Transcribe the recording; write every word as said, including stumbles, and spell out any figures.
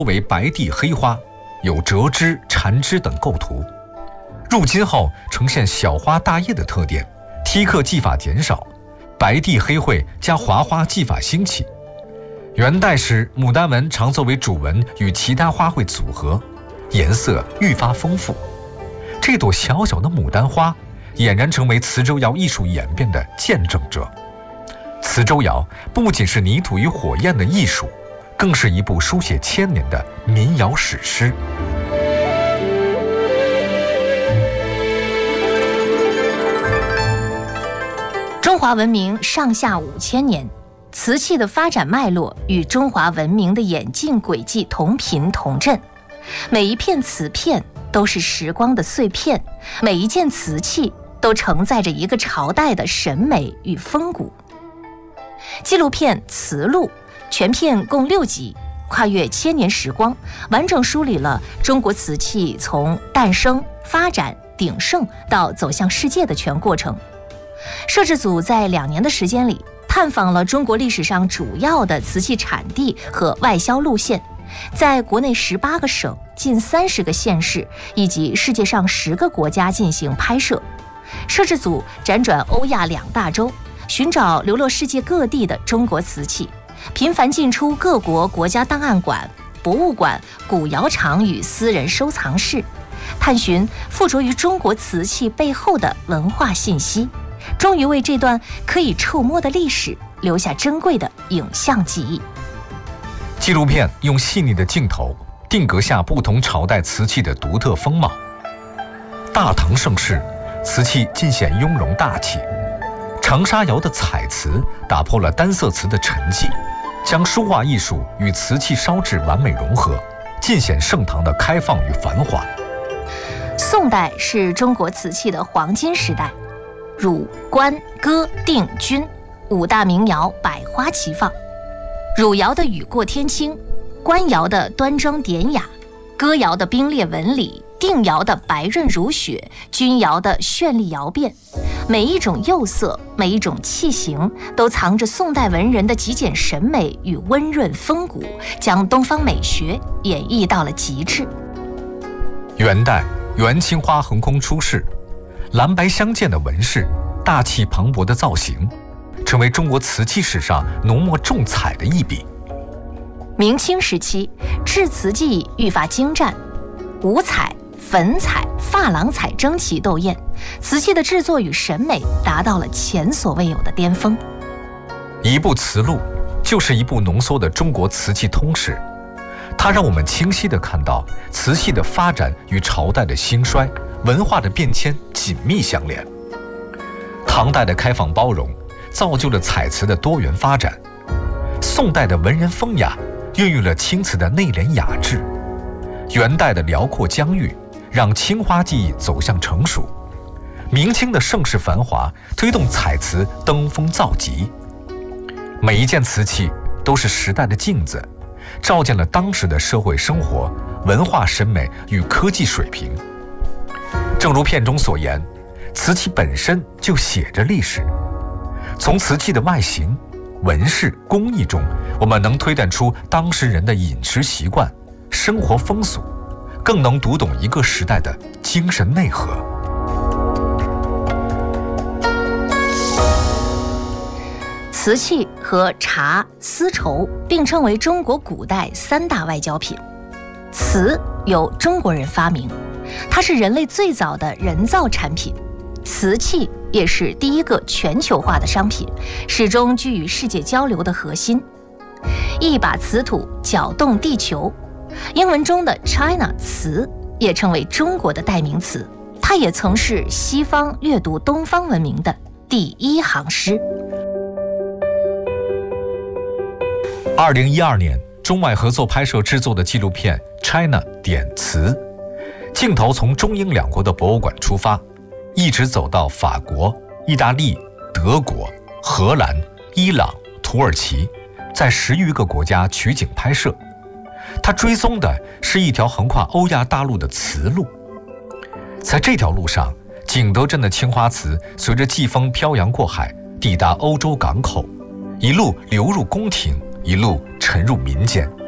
为白地黑花，有折枝、缠枝等构图。入金后呈现小花大叶的特点，梯刻技法减少，白地黑绘加华花技法兴起。元代时，牡丹纹常作为主纹与其他花卉组合，颜色愈发丰富。这朵小小的牡丹花俨然成为磁州窑艺术演变的见证者。磁州窑不仅是泥土与火焰的艺术，更是一部书写千年的民谣史诗。 中华文明上下五千年，瓷器的发展脉络与中华文明的演进轨迹同频同振。每一片瓷片都是时光的碎片，每一件瓷器都承载着一个朝代的审美与风骨。纪录片《瓷路》全片共六集，跨越千年时光，完整梳理了中国瓷器从诞生、发展、鼎盛到走向世界的全过程。摄制组在两年的时间里，探访了中国历史上主要的瓷器产地和外销路线，在国内十八个省、近三十个县市以及世界上十个国家进行拍摄。摄制组辗转欧亚两大洲，寻找流落世界各地的中国瓷器，频繁进出各国国家档案馆、博物馆、古窑厂与私人收藏室，探寻附着于中国瓷器背后的文化信息，终于为这段可以触摸的历史留下珍贵的影像记忆。 纪录片用细腻的镜头定格下不同朝代瓷器的独特风貌。大唐盛世，瓷器尽显雍容大气。长沙窑的彩瓷打破了单色瓷的沉寂，将书画艺术与瓷器烧制完美融合，尽显盛唐的开放与繁华。 宋代是中国瓷器的黄金时代，汝、官、歌、定、钧五大名窑百花齐放。汝窑的雨过天青，官窑的端庄典雅，歌窑的冰冽纹理，定窑的白润如雪，钧窑的绚丽窑变。每一种釉色，每一种器型，都藏着宋代文人的极简审美与温润风骨，将东方美学演绎到了极致。 元代元青花横空出世，蓝白相间的纹饰，大气磅礴的造型，成为中国瓷器史上浓墨重彩的一笔。 明清时期，制瓷技愈发精湛，五彩、粉彩、珐琅彩争奇斗艳，瓷器的制作与审美达到了前所未有的巅峰。 一部瓷录就是一部浓缩的中国瓷器通史，它让我们清晰地看到瓷器的发展与朝代的兴衰、文化的变迁紧密相连。唐代的开放包容造就了彩瓷的多元发展，宋代的文人风雅孕育了青瓷的内敛雅致，元代的辽阔疆域让青花技艺走向成熟，明清的盛世繁华推动彩瓷登峰造极。每一件瓷器都是时代的镜子，照见了当时的社会生活、文化审美与科技水平。正如片中所言，瓷器本身就写着历史。从瓷器的外形、纹饰、工艺中，我们能推断出当时人的饮食习惯、生活风俗，更能读懂一个时代的精神内核。 瓷器和茶、丝绸并称为中国古代三大外交品。瓷由中国人发明，它是人类最早的人造产品。瓷器也是第一个全球化的商品，始终居于世界交流的核心。一把瓷土搅动地球，英文中的 China 瓷也成为中国的代名词，它也曾是西方阅读东方文明的第一行诗。 二零一二年，中外合作拍摄制作的纪录片《China 点瓷》，镜头从中英两国的博物馆出发，一直走到法国、意大利、德国、荷兰、伊朗、土耳其，在十余个国家取景拍摄。它追踪的是一条横跨欧亚大陆的瓷路。在这条路上，景德镇的青花瓷随着季风漂洋过海，抵达欧洲港口，一路流入宫廷，一路沉入民间。